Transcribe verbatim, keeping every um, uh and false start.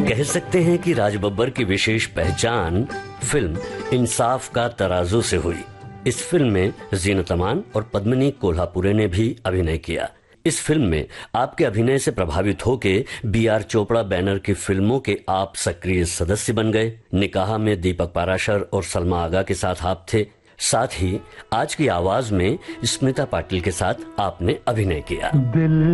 कह सकते हैं कि राज बब्बर की विशेष पहचान फिल्म इंसाफ का तराजू से हुई। इस फिल्म में जीनत अमान और पद्मिनी कोल्हापुरे ने भी अभिनय किया। इस फिल्म में आपके अभिनय से प्रभावित होके बी आर चोपड़ा बैनर की फिल्मों के आप सक्रिय सदस्य बन गए। निकाह में दीपक पाराशर और सलमा आगा के साथ आप थे। साथ ही आज की आवाज में स्मिता पाटिल के साथ आपने अभिनय किया। दिल